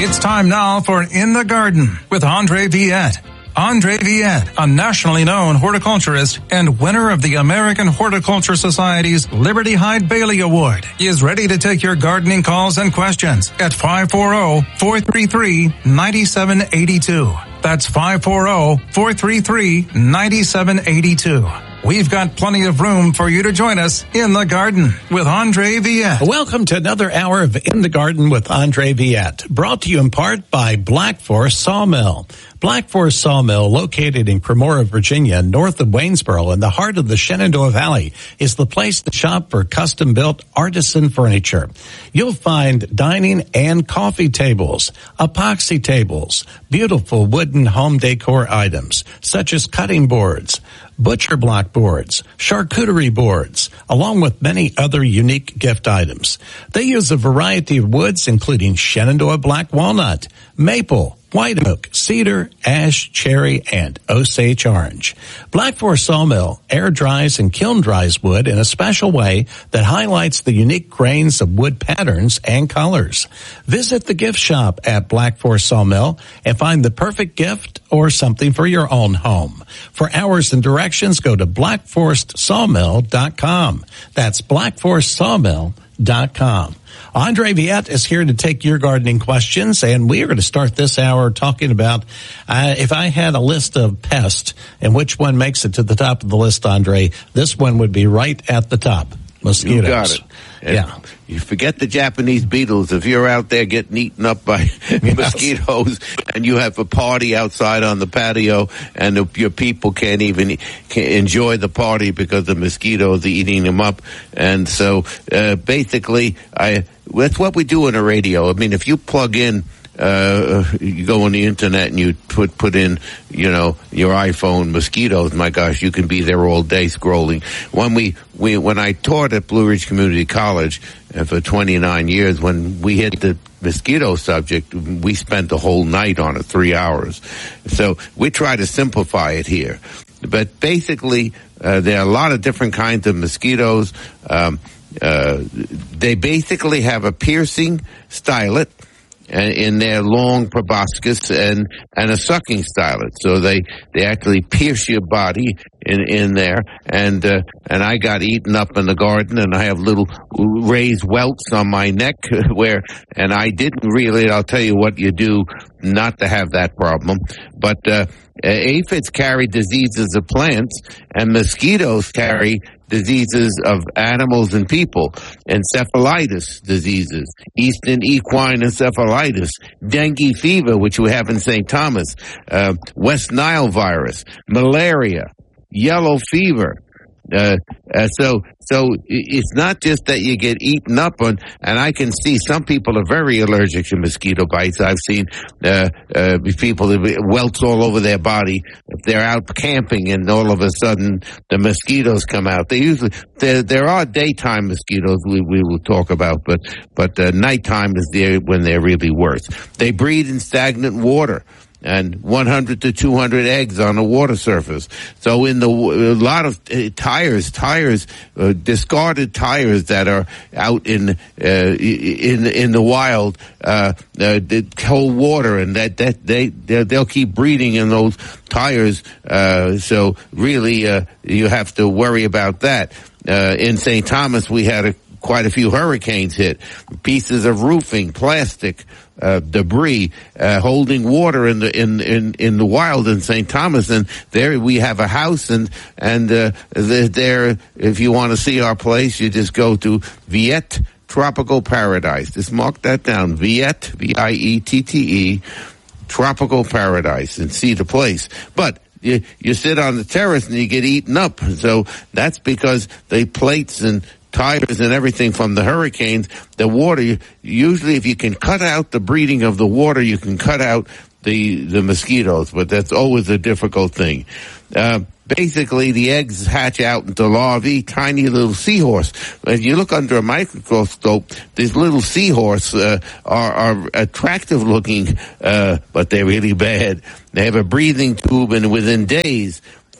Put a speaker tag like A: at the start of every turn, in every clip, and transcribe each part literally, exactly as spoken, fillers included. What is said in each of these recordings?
A: It's time now for In the Garden with Andre Viette. Andre Viette, a nationally known horticulturist and winner of the American Horticulture Society's Liberty Hyde Bailey Award, is ready to take your gardening calls and questions at five four zero, four three three, nine seven eight two. That's five four zero, four three three, nine seven eight two. We've got plenty of room for you to join us in the garden with Andre Viette.
B: Welcome to another hour of In the Garden with Andre Viette, brought to you in part by Black Forest Sawmill. Black Forest Sawmill, located in Cremora, Virginia, north of Waynesboro, in the heart of the Shenandoah Valley, is the place to shop for custom-built artisan furniture. You'll find dining and coffee tables, epoxy tables, beautiful wooden home decor items, such as cutting boards, butcher block boards, charcuterie boards, along with many other unique gift items. They use a variety of woods, including Shenandoah black walnut, maple, white oak, cedar, ash, cherry, and Osage orange. Black Forest Sawmill air dries and kiln dries wood in a special way that highlights the unique grains of wood patterns and colors. Visit the gift shop at Black Forest Sawmill and find the perfect gift or something for your own home. For hours and directions, go to black forest sawmill dot com. That's black forest sawmill dot com. Andre Viette is here to take your gardening questions, and we are going to start this hour talking about uh, if I had a list of pests and which one makes it to the top of the list, Andre, this one would be right at the top. Mosquitoes.
C: You got it. And
B: yeah.
C: You forget the Japanese beetles. If you're out there getting eaten up by yes. mosquitoes and you have a party outside on the patio and the, your people can't even can enjoy the party because the mosquitoes are eating them up. And so uh, basically, I that's what we do on the radio. I mean, if you plug in, Uh, you go on the internet and you put, put in, you know, your iPhone mosquitoes, my gosh, you can be there all day scrolling. When we, we, when I taught at Blue Ridge Community College uh, for twenty-nine years, when we hit the mosquito subject, we spent the whole night on it, three hours. So we try to simplify it here. But basically, uh, there are a lot of different kinds of mosquitoes. Um, uh, they basically have a piercing stylet in their long proboscis and and a sucking stylet, so they they actually pierce your body in in there. And uh, and I got eaten up in the garden, and I have little raised welts on my neck where, and I didn't really. I'll tell you what you do not to have that problem, but uh, aphids carry diseases of plants, and mosquitoes carry diseases of animals and people. Encephalitis diseases, Eastern equine encephalitis, dengue fever, which we have in Saint Thomas, uh, West Nile virus, malaria, yellow fever. Uh, uh, so, so it's not just that you get eaten up on, and I can see some people are very allergic to mosquito bites. I've seen, uh, uh, people that welts all over their body. If they're out camping and all of a sudden the mosquitoes come out. They usually, there, there are daytime mosquitoes we, we will talk about, but, but, uh, nighttime is there when they're really worse. They breed in stagnant water. And one hundred to two hundred eggs on the water surface. So in the, a lot of uh, tires, tires, uh, discarded tires that are out in, uh, in, in the wild, uh, uh, they hold water, and that, that, they, they'll keep breeding in those tires. Uh, so really, uh, you have to worry about that. Uh, in Saint Thomas, we had a, quite a few hurricanes hit. Pieces of roofing, plastic, Uh, debris, uh, holding water in the, in, in, in the wild in Saint Thomas. And there we have a house, and, and, uh, there, if you want to see our place, you just go to Viette Tropical Paradise. Just mark that down. Viette, V I E T T E, Tropical Paradise, and see the place. But you, you sit on the terrace and you get eaten up. So that's because the plates and tires and everything from the hurricanes, the water, usually if you can cut out the breeding of the water, you can cut out the, the mosquitoes, but that's always a difficult thing. Uh, basically the eggs hatch out into larvae, tiny little seahorse. If you look under a microscope, these little seahorse, uh, are, are attractive looking, uh, but they're really bad. They have a breathing tube, and within days,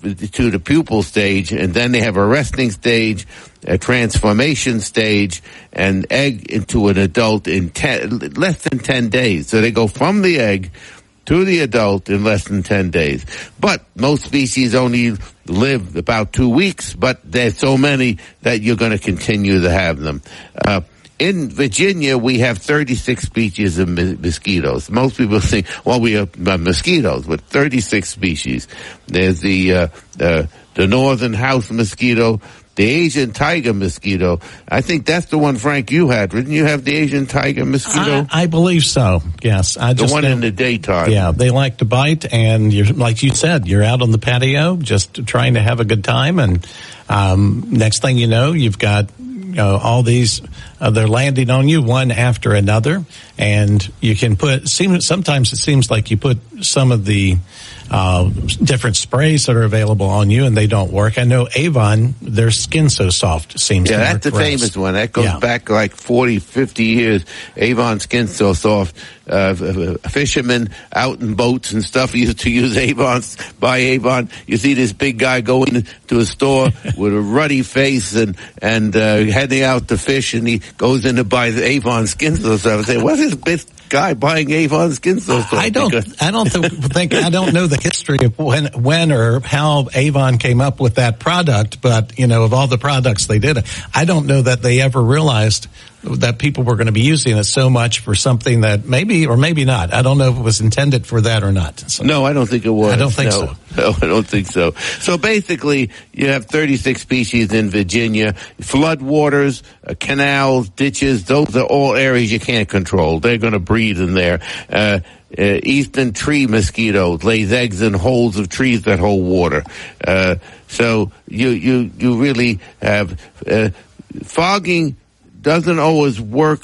C: to the pupal stage, and then they have a resting stage, a transformation stage, and egg into an adult in ten, less than ten days. So they go from the egg to the adult in less than ten days. But most species only live about two weeks, but there's so many that you're going to continue to have them. Uh, In Virginia, we have thirty-six species of mosquitoes. Most people think, well, we have uh, mosquitoes, but thirty-six species. There's the uh, uh, the northern house mosquito, the Asian tiger mosquito. I think that's the one, Frank, you had. Didn't you have the Asian tiger mosquito?
B: I, I believe so, yes. I
C: the
B: just
C: one
B: know,
C: in the daytime.
B: Yeah, they like to bite, and you're, like you said, you're out on the patio just trying to have a good time, and um, next thing you know, you've got you know, all these, uh, they're landing on you one after another, and you can put, seem, sometimes it seems like you put some of the uh, different sprays that are available on you and they don't work. I know Avon, their Skin So Soft seems
C: yeah,
B: to work.
C: Yeah, that's the famous one. That goes
B: yeah.
C: back like forty, fifty years. Avon Skin So Soft. Uh, fishermen out in boats and stuff used to use Avon, buy Avon. You see this big guy go into a store with a ruddy face and, and, uh, heading out to fish, and he goes in to buy the Avon Skin So Soft. I say, what is this guy buying Avon Skin So Soft?
B: I don't, because I don't th- think, I don't know the history of when, when or how Avon came up with that product, but, you know, of all the products they did, I don't know that they ever realized that people were going to be using it so much for something that maybe or maybe not. I don't know if it was intended for that or not. So,
C: no, I don't think it was.
B: I don't think
C: no,
B: so.
C: No, I don't think so. So basically, you have thirty-six species in Virginia. Flood waters, uh, canals, ditches, those are all areas you can't control. They're going to breed in there. Uh, uh, eastern tree mosquitoes lays eggs in holes of trees that hold water. Uh, so you, you, you really have, uh, fogging doesn't always work.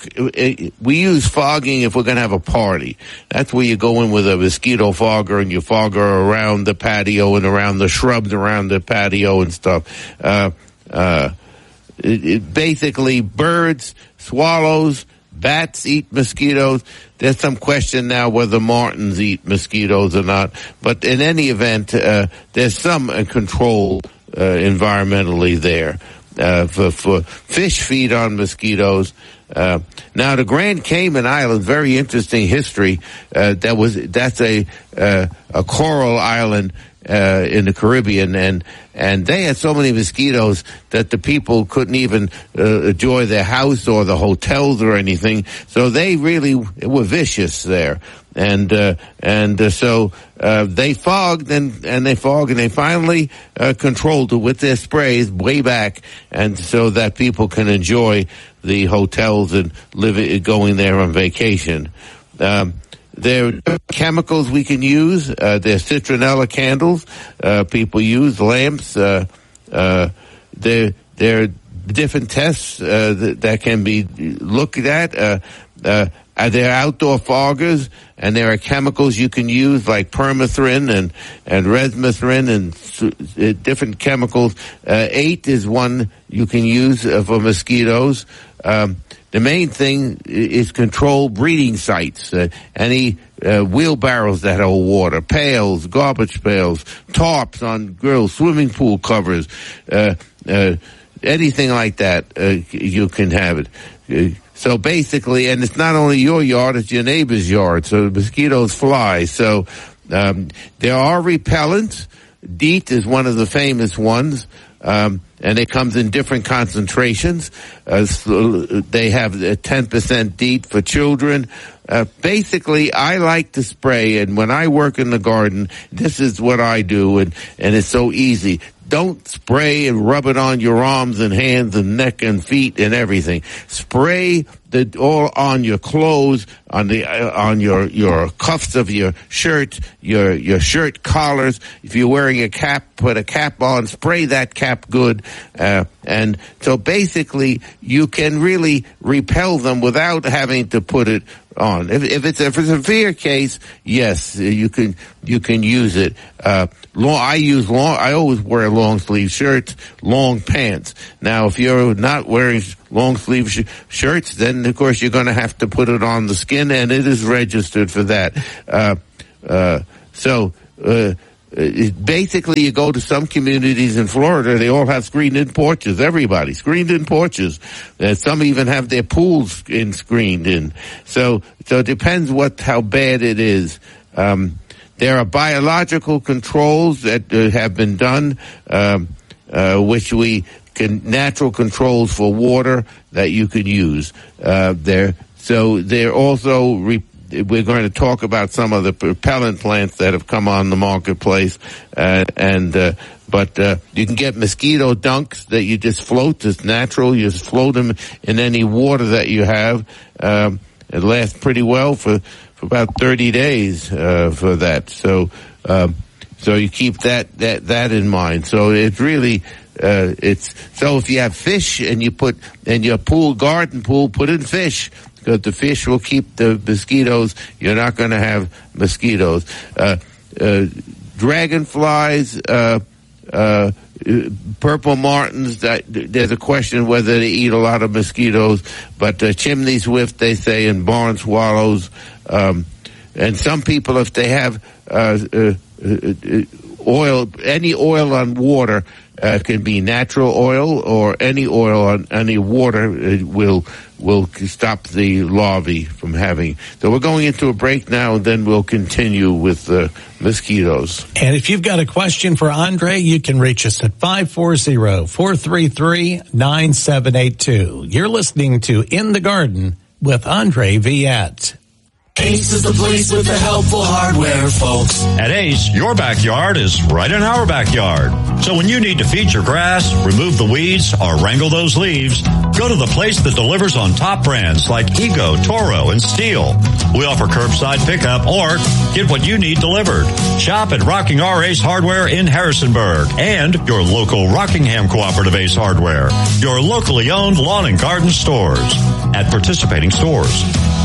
C: We use fogging if we're going to have a party. That's where you go in with a mosquito fogger and you fogger around the patio and around the shrubs around the patio and stuff. Uh, uh, it, it basically birds, swallows, bats eat mosquitoes. There's some question now whether martins eat mosquitoes or not. But in any event, uh, there's some uh, control uh, environmentally there. Uh, for, for fish feed on mosquitoes. Uh, now the Grand Cayman Islands, very interesting history. Uh, that was, that's a, uh, a coral island, uh, in the Caribbean, and, and they had so many mosquitoes that the people couldn't even, uh, enjoy their house or the hotels or anything. So they really were vicious there. And, uh, and, uh, so, uh, they fogged and, and they fogged and they finally, uh, controlled it with their sprays way back. And so that people can enjoy the hotels and live, going there on vacation. Um, there are chemicals we can use. Uh, there's citronella candles, uh, people use lamps, uh, uh, there, there are different tests, uh, that, that can be looked at, uh, uh, Uh, there are outdoor foggers, and there are chemicals you can use like permethrin and, and resmethrin and uh, different chemicals. Uh, eight is one you can use uh, for mosquitoes. Um, the main thing is control breeding sites. Uh, any uh, wheelbarrows that hold water, pails, garbage pails, tarps on grills, swimming pool covers, uh, uh, anything like that, uh, you can have it. Uh, So basically, and it's not only your yard, it's your neighbor's yard. So the mosquitoes fly. So, um, there are repellents. DEET is one of the famous ones. Um, and it comes in different concentrations. Uh, so they have a ten percent DEET for children. Uh, basically, I like to spray, and when I work in the garden, this is what I do, and, and it's so easy. Don't spray and rub it on your arms and hands and neck and feet and everything. Spray the all on your clothes, on the uh, on your your cuffs of your shirt, your your shirt collars. If you're wearing a cap, put a cap on. Spray that cap good, uh, and so basically you can really repel them without having to put it on. If, if it's a severe case, yes, you can you can use it. Uh, long, I use long. I always wear long sleeve shirts, long pants. Now, if you're not wearing long sleeve sh- shirts, then of course you're going to have to put it on the skin, and it is registered for that. Uh, uh, so. Uh, it, basically, you go to some communities in Florida, they all have screened-in porches. Everybody screened-in porches. Uh, some even have their pools in screened in. So, so it depends what how bad it is. Um, there are biological controls that uh, have been done, um, uh, which we can natural controls for water that you can use uh, there. So they're also. Re- We're going to talk about some of the propellant plants that have come on the marketplace, uh, and uh, but uh, you can get mosquito dunks that you just float. It's natural. You just float them in any water that you have. Um, it lasts pretty well for, for about thirty days uh, for that. So um, so you keep that that that in mind. So it's really. Uh, it's so if you have fish and you put in your pool, garden pool, put in fish. Because the fish will keep the mosquitoes. You're not going to have mosquitoes. Uh, uh, dragonflies, uh, uh, purple martins, that, there's a question whether they eat a lot of mosquitoes. But uh, chimney swift, they say, and barn swallows. Um, and some people, if they have uh, uh, uh, oil, any oil on water, uh, can be natural oil or any oil on any water it will will stop the larvae from having. So we're going into a break now, and then we'll continue with the mosquitoes.
B: And if you've got a question for Andre, you can reach us at five four zero, four three three, nine seven eight two. You're listening to In the Garden with Andre Viette.
D: Ace is the place with the helpful hardware, folks.
E: At Ace, your backyard is right in our backyard. So when you need to feed your grass, remove the weeds, or wrangle those leaves, go to the place that delivers on top brands like Ego, Toro, and Steel. We offer curbside pickup or get what you need delivered. Shop at Rocking R Ace Hardware in Harrisonburg and your local Rockingham Cooperative Ace Hardware, your locally owned lawn and garden stores at participating stores.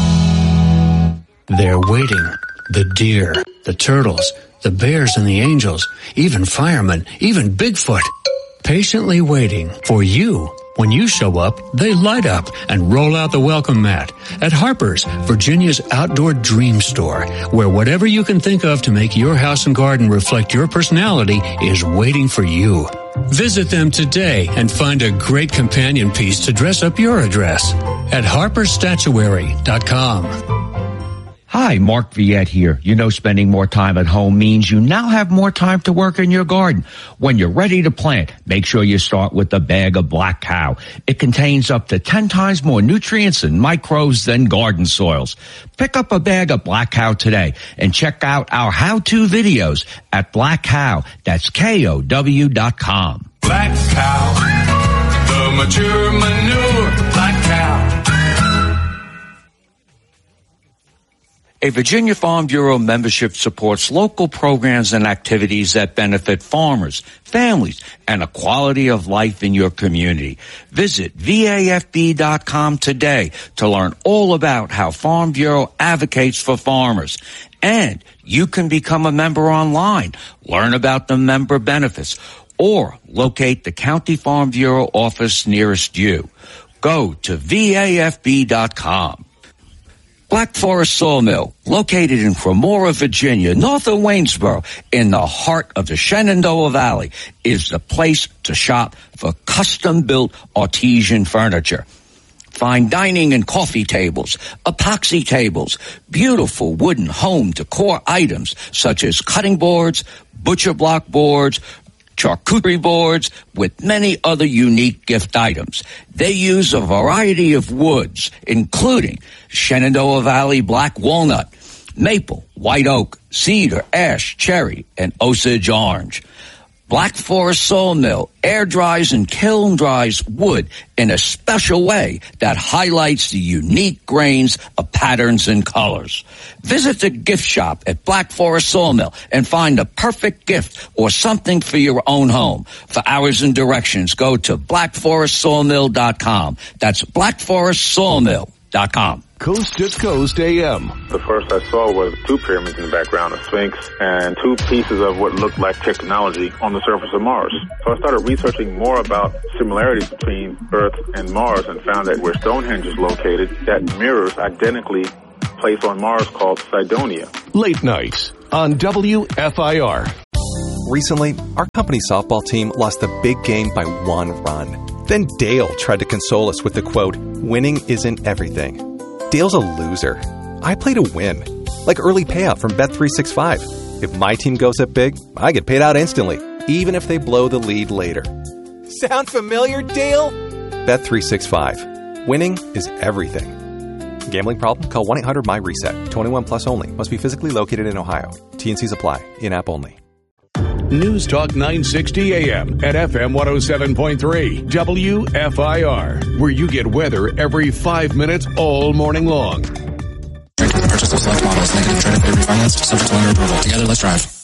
F: They're waiting. The deer, the turtles, the bears and the angels, even firemen, even Bigfoot. Patiently waiting for you. When you show up, they light up and roll out the welcome mat at Harper's, Virginia's outdoor dream store, where whatever you can think of to make your house and garden reflect your personality is waiting for you. Visit them today and find a great companion piece to dress up your address at harpers statuary dot com.
G: Hi, Mark Viette here. You know, spending more time at home means you now have more time to work in your garden. When you're ready to plant, make sure you start with a bag of Black Cow. It contains up to ten times more nutrients and microbes than garden soils. Pick up a bag of Black Cow today and check out our how-to videos at Black Cow. That's K O W dot com.
D: Black Cow, the mature manure, Black Cow.
G: A Virginia Farm Bureau membership supports local programs and activities that benefit farmers, families, and a quality of life in your community. Visit V A F B dot com today to learn all about how Farm Bureau advocates for farmers. And you can become a member online, learn about the member benefits, or locate the County Farm Bureau office nearest you. Go to V A F B dot com. Black Forest Sawmill, located in Cremora, Virginia, north of Waynesboro, in the heart of the Shenandoah Valley, is the place to shop for custom-built artesian furniture. Fine dining and coffee tables, epoxy tables, beautiful wooden home decor items such as cutting boards, butcher block boards, charcuterie boards, with many other unique gift items. They use a variety of woods, including Shenandoah Valley black walnut, maple, white oak, cedar, ash, cherry, and Osage orange. Black Forest Sawmill air dries and kiln dries wood in a special way that highlights the unique grains of patterns and colors. Visit the gift shop at Black Forest Sawmill and find the perfect gift or something for your own home. For hours and directions, go to black forest sawmill dot com. That's black forest sawmill dot com.
H: Coast to Coast A M.
I: The first I saw was two pyramids in the background, a sphinx, and two pieces of what looked like technology on the surface of Mars. So I started researching more about similarities between Earth and Mars and found that where Stonehenge is located, that mirrors identically a place on Mars called Cydonia.
H: Late nights on W F I R.
J: Recently, our company softball team lost the big game by one run. Then Dale tried to console us with the quote, "Winning isn't everything." Dale's a loser. I play to win. Like early payout from Bet three sixty-five. If my team goes up big, I get paid out instantly, even if they blow the lead later. Sound familiar, Dale? Bet three sixty-five. Winning is everything. Gambling problem? Call one eight hundred M Y reset. twenty-one plus only. Must be physically located in Ohio. T and Cs apply. In-app only.
H: News Talk nine sixty A M at F M one oh seven point three W F I R, where you get weather every five minutes all morning long.
K: Purchase of select models. Negative credit for refinance. Subject to lender approval. Together, let's drive.